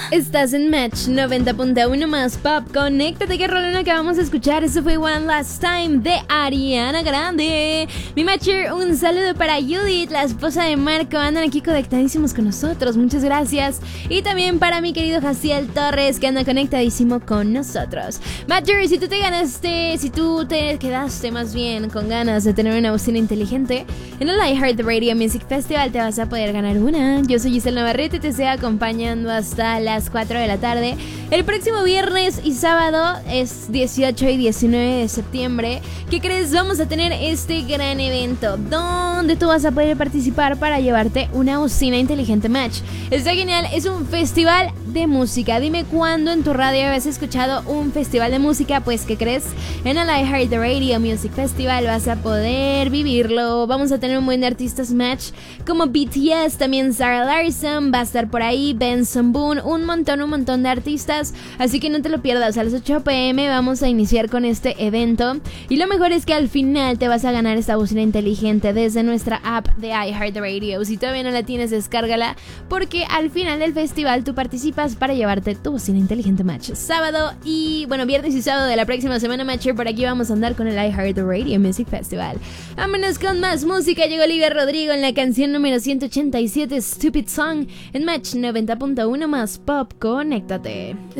Estás en Match 90.1 más Pop. Conéctate, que rolón acabamos de escuchar. Eso fue One Last Time de Ariana Grande. Mi Matcher, un saludo para Judith, la esposa de Marco. Andan aquí conectadísimos con nosotros, muchas gracias. Y también para mi querido Jaciel Torres, que anda conectadísimo con nosotros. Matcher, si tú te quedaste más bien con ganas de tener una bocina inteligente, en el iHeartRadio Music Festival te vas a poder ganar una. Yo soy Giselle Navarrete y te estoy acompañando hasta las 4 de la tarde. El próximo viernes y sábado es 18 y 19 de septiembre. ¿Qué crees? Vamos a tener este gran evento donde tú vas a poder participar para llevarte una bocina inteligente Match. Está genial, es un festival de música. Dime cuándo en tu radio habías escuchado un festival de música. Pues, ¿qué crees? En el iHeartRadio Music Festival vas a poder vivirlo. Vamos a tener un buen de artistas Match como BTS, también Sarah Larson, va a estar por ahí Benson Boone, un montón de artistas, así que no te lo pierdas. A las 8 p.m. vamos a iniciar con este evento y lo mejor es que al final te vas a ganar esta bocina inteligente desde nuestra app de iHeartRadio. Si todavía no la tienes, descárgala, porque al final del festival tú participas para llevarte tu bocina inteligente Match. Viernes y sábado de la próxima semana, Matcher, por aquí vamos a andar con el iHeartRadio Music Festival. Vámonos con más música. Llegó Olivia Rodrigo en la canción número 187, Stupid Song, en Match 90.1 más Pop. Conéctate.